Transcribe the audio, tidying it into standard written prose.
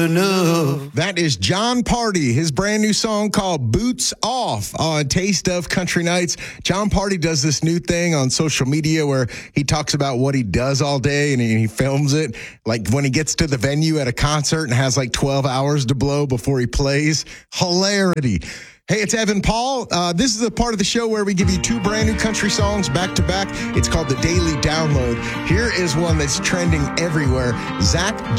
enough. That is John Party, his brand new song called Boots Off on Taste of Country Nights. John Party does this new thing on social media where he talks about what he does all day and he films it. Like when he gets to the venue at a concert and has like 12 hours to blow before he plays. Hilarity. Hey, it's Evan Paul. This is the part of the show where we give you two brand new country songs back to back. It's called the Daily Download. Here is one that's trending everywhere. Zach